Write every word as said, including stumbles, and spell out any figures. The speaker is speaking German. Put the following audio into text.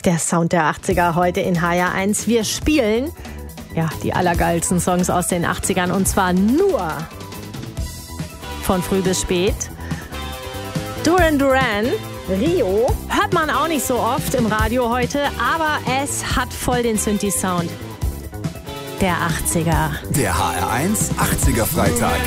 Der Sound der achtziger heute in H R eins. Wir spielen ja die allergeilsten Songs aus den achtzigern und zwar nur von früh bis spät. Duran Duran, Rio, hört man auch nicht so oft im Radio heute, aber es hat voll den Synthi-Sound der achtziger. Der H R eins achtziger Freitag.